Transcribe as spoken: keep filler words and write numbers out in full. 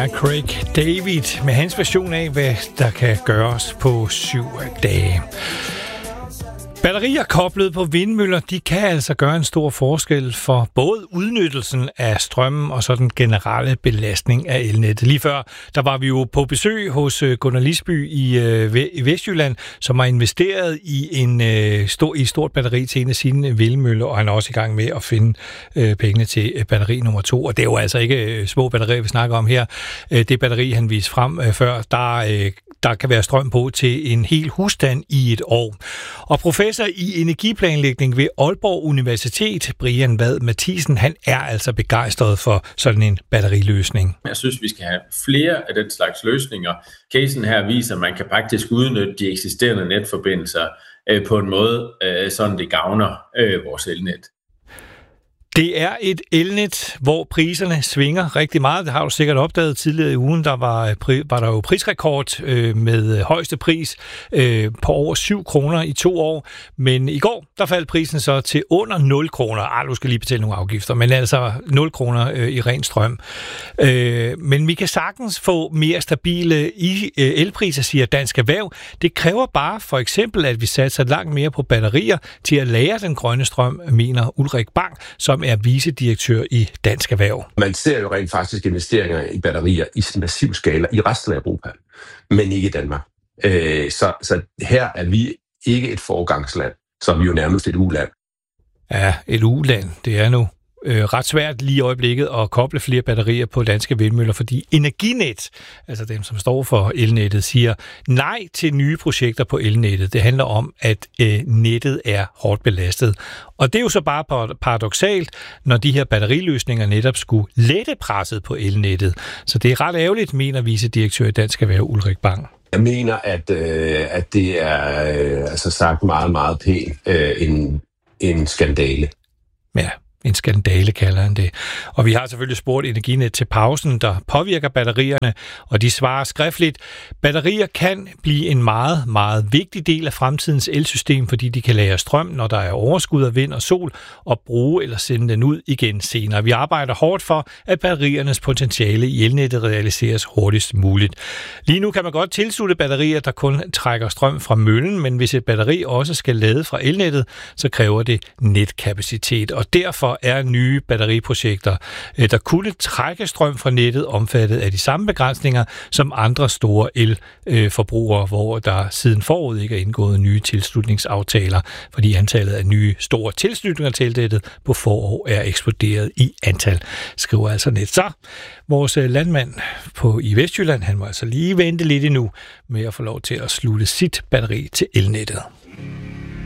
Craig David med hans version af, hvad der kan gøres på syv dage. Batterier koblet på vindmøller, de kan altså gøre en stor forskel for både udnyttelsen af strømmen og så den generelle belastning af elnettet. Lige før, der var vi jo på besøg hos Gunnar Lisby i, øh, i Vestjylland, som har investeret i en øh, stor, i et stort batteri til en af sine vindmøller, og han er også i gang med at finde øh, pengene til batteri nummer to. Og det er jo altså ikke øh, små batterier, vi snakker om her. Øh, det batteri, han viste frem øh, før, der øh, der kan være strøm på til en hel husstand i et år. Og professor i energiplanlægning ved Aalborg Universitet, Brian Vad Mathisen, han er altså begejstret for sådan en batteriløsning. Jeg synes, vi skal have flere af den slags løsninger. Casen her viser, at man kan faktisk udnytte de eksisterende netforbindelser øh, på en måde, øh, sådan det gavner øh, vores elnet. Det er et elnet, hvor priserne svinger rigtig meget. Det har du sikkert opdaget tidligere i ugen. Der var, var der jo prisrekord øh, med højeste pris øh, på over syv kroner i to år. Men i går, der faldt prisen så til under nul kroner. Ah, du skal lige betale nogle afgifter, men altså nul kroner øh, i ren strøm. Øh, men vi kan sagtens få mere stabile i, øh, elpriser, siger Dansk Erhverv. Det kræver bare for eksempel, at vi satser langt mere på batterier til at lagre den grønne strøm, mener Ulrik Bang, som er vicedirektør i Dansk Erhverv. Man ser jo rent faktisk investeringer i batterier i massiv skala i resten af Europa, men ikke i Danmark. Øh, så, så her er vi ikke et foregangsland, så er vi jo nærmest et u-land. Ja, et u-land, det er nu øh, ret svært lige i øjeblikket at koble flere batterier på danske vindmøller, fordi Energinet, altså dem, som står for elnettet, siger nej til nye projekter på elnettet. Det handler om, at øh, nettet er hårdt belastet. Og det er jo så bare paradoksalt, når de her batteriløsninger netop skulle lette presset på elnettet. Så det er ret ærgerligt, mener vicedirektør i Dansk Erhverv Ulrik Bang. Jeg mener, at, øh, at det er øh, altså sagt meget, meget pænt øh, en, en skandale. Ja. En skandale kalder han det. Og vi har selvfølgelig spurgt Energinet til pausen, der påvirker batterierne, og de svarer skriftligt. Batterier kan blive en meget, meget vigtig del af fremtidens elsystem, fordi de kan lagre strøm, når der er overskud af vind og sol, og bruge eller sende den ud igen senere. Vi arbejder hårdt for, at batteriernes potentiale i elnettet realiseres hurtigst muligt. Lige nu kan man godt tilslutte batterier, der kun trækker strøm fra møllen, men hvis et batteri også skal lade fra elnettet, så kræver det netkapacitet, og derfor er nye batteriprojekter, der kunne trække strøm fra nettet, omfattet af de samme begrænsninger som andre store elforbrugere, hvor der siden forud ikke er indgået nye tilslutningsaftaler, fordi antallet af nye store tilslutninger til elnettet på forår er eksploderet i antal, skriver altså Net. Så vores landmand på i Vestjylland, han må altså lige vente lidt endnu med at få lov til at slutte sit batteri til elnettet.